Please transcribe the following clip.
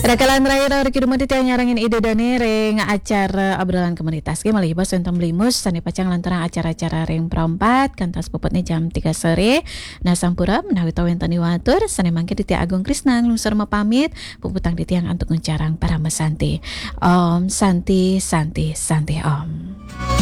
Rekalan terakhir rumah titiang nyarangin ide dani ring acara obrolan komunitas. Ge malih bos entong blimus sani pacang lantaran acara-acara ring perompat kantas puputnya jam 3 sore. Nah sampura menawi tawen tani watur sani mangke titiang Agung Krisna nglungsur pamit puputang titiang antuk nguncarang para mesanti. Om santi santi santi om.